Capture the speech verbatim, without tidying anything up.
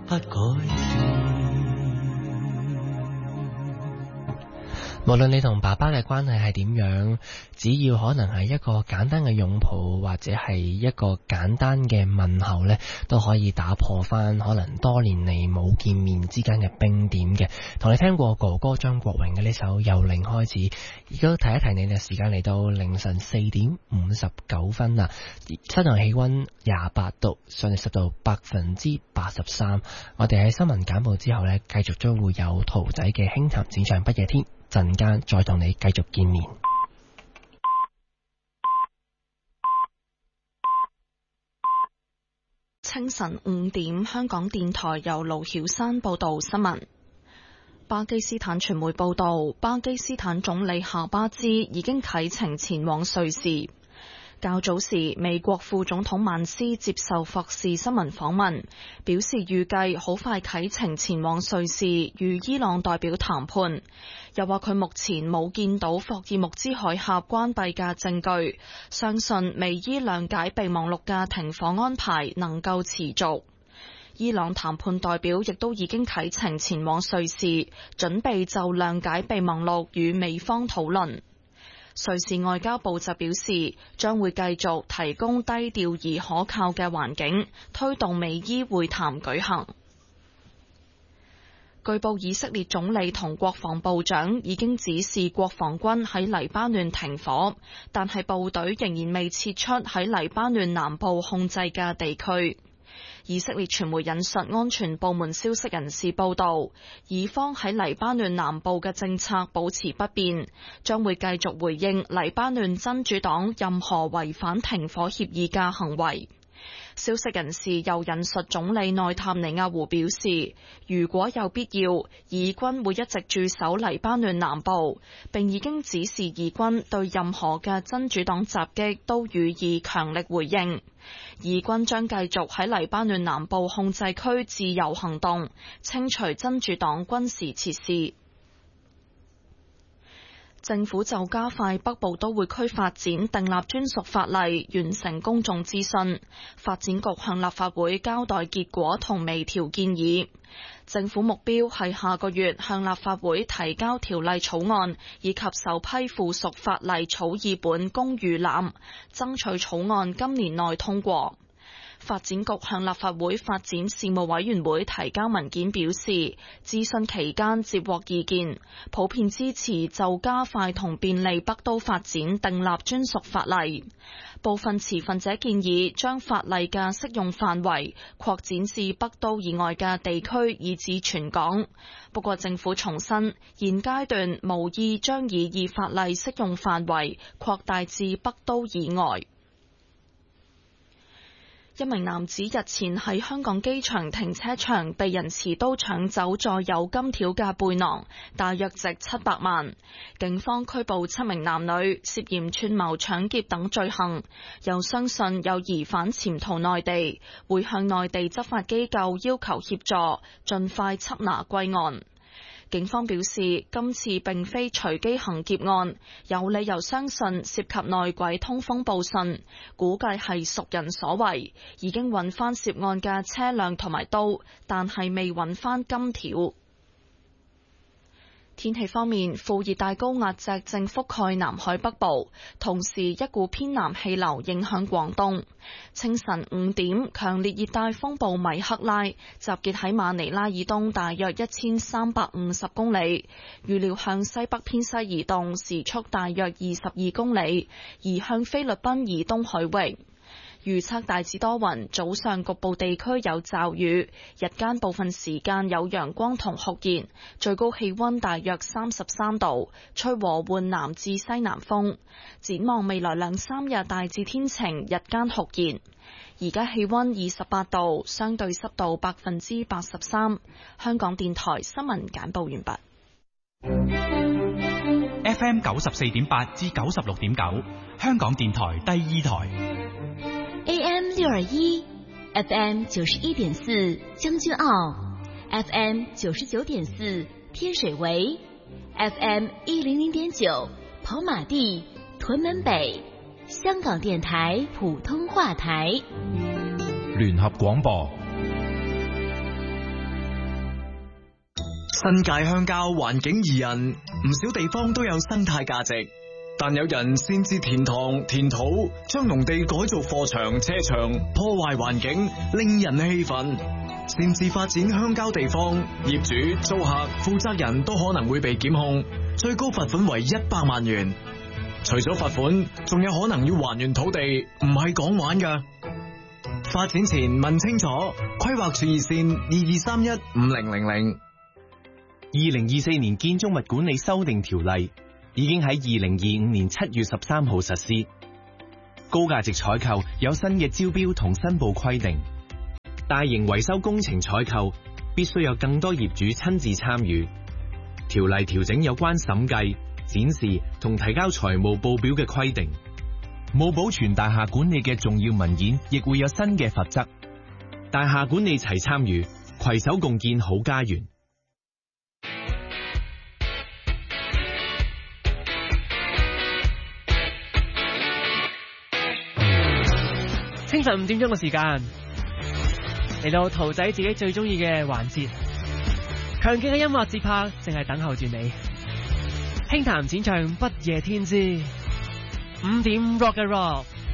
不改變。 無論你同爸爸嘅關係係點樣，只要可能係一個簡單嘅擁抱，或者係一個簡單嘅問候呢，都可以打破翻可能多年嚟冇見面之間嘅冰點嘅。同你聽過哥哥張國榮嘅呢首《由零開始》，而家提一提你嘅時間嚟到凌晨四點五十九分啦，室內氣溫廿八度，相對濕度百分之八十三。我哋喺新聞簡報之後呢，繼續將會有桃仔嘅輕談展唱不夜天。陣間再同你繼續見面。 清晨五點，香港電台由盧曉山報道新聞。巴基斯坦傳媒報道，巴基斯坦總理夏巴茲已經啟程前往瑞士。較早時，美國副總統曼斯接受霍士新聞訪問，表示預計好快啟程前往瑞士與伊朗代表談判。又話佢目前冇見到霍爾木茲海峽關閉嘅證據，相信美伊諒解備忘錄嘅停火安排能夠持續。伊朗談判代表亦都已經啟程前往瑞士，準備就諒解備忘錄與美方討論。瑞士外交部就表示，將會繼續提供低調而可靠嘅環境，推動美伊會談舉行。據報以色列總理同國防部長已經指示國防軍喺黎巴嫩停火，但係部隊仍然未撤出喺黎巴嫩南部控制嘅地區。以色列傳媒引述安全部門消息人士報道，以方喺黎巴嫩南部嘅政策保持不變，將會繼續回應黎巴嫩真主黨任何違反停火協議嘅行為。消息人士又引述總理內塔尼亞胡表示，如果有必要，以軍會一直駐守黎巴嫩南部，並已經指示以軍對任何嘅真主黨襲擊都予以強力回應。以軍將繼續喺黎巴嫩南部控制區自由行動，清除真主黨軍事設施。政府就加快北部都會區發展訂立專屬法例，完成公眾諮詢。發展局向立法會交代結果同微調建議。政府目標係下個月向立法會提交條例草案，以及首批附屬法例草擬本供預覽，爭取草案今年內通過。發展局向立法會發展事務委員會提交文件表示，諮詢期間接獲意見，普遍支持就加快同便利北都發展訂立專屬法例。部分持份者建議將法例嘅適用範圍擴展至北都以外嘅地區，以至全港。不過政府重申，現階段無意將擬議法例適用範圍擴大至北都以外。一名男子日前喺香港機場停車場被人持刀搶走載有金條嘅背囊，大約值七百萬。警方拘捕七名男女，涉嫌串謀搶劫等罪行，又相信有疑犯潛逃內地，會向內地執法機構要求協助，盡快緝拿歸案。警方表示，今次並非隨機行劫案，有理由相信涉及內鬼通風報信，估計係熟人所為，已經揾翻涉案嘅車輛同埋刀，但係未揾翻金條。天氣方面，副熱帶高壓脊正覆蓋南海北部，同時一股偏南氣流影響廣東。清晨五點，強烈熱帶風暴米克拉集結喺馬尼拉以東大約一千三百五十公里，預料向西北偏西移動，時速大約二十二公里，移向菲律賓以東海域。預測大致多雲，早上局部地區有驟雨，日間部分時間有陽光同酷熱，最高氣溫大約三十三度，吹和緩南至西南風。展望未來兩三日大致天晴，日間酷熱。而家氣溫二十八度，相對濕度百分之八十三。香港電台新聞簡報完畢。 F M 九十四點八至九十六點九，香港電台第二台。 A M 六二一 ，F M 九十一點四將軍澳 ，F M 九十九點四天水圍 ，F M 一零零點九跑馬地屯門北，香港電台普通話台。 聯合廣播。 新界鄉郊環境宜人，唔少地方都有生態價值，但有人擅自填塘填土，將農地改造貨場車場，破壞環境，令人氣憤。擅自發展鄉郊地方，業主、租客、負責人都可能會被檢控，最高罰款為一百萬元。除咗罰款，仲有可能要還原土地，唔係講玩㗎。發展前問清楚，規劃處熱線二二三一五零零零。 二零二四年建築物管理修訂條例已經喺二零二五年七月十三號實施，高價值採購有新嘅招標同申報規定，大型維修工程採購必須有更多業主親自參與。條例調整有關審計、展示同提交財務報表嘅規定，冇保存大廈管理嘅重要文件亦會有新嘅罰則。大廈管理齊參與，攜手共建好家園。 清晨五點鐘嘅時間，嚟到桃仔自己最中意嘅環節，強勁嘅音樂節拍淨係等候住你。輕談淺唱不夜天之五點 Rock and Roll。